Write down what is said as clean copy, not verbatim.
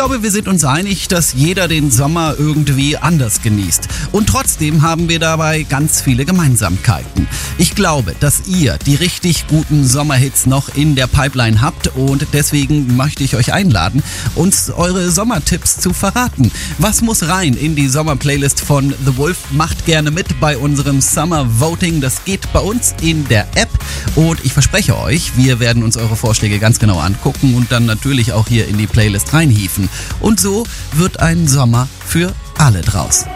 glaube, wir sind uns einig, dass jeder den Sommer irgendwie anders genießt. Und trotzdem haben wir dabei ganz viele Gemeinsamkeiten. Ich glaube, dass ihr die richtig guten Sommerhits noch in der Pipeline habt und deswegen möchte ich euch einladen, uns eure Sommertipps zu verraten. Was muss rein in die Sommerplaylist von The Wolf? Macht gerne mit bei unserem Summer Voting. Das geht bei uns in der App und ich verspreche euch, wir werden uns eure Vorschläge ganz genau angucken und dann natürlich auch hier in die Playlist reinhieven. Und so wird ein Sommer für alle draus.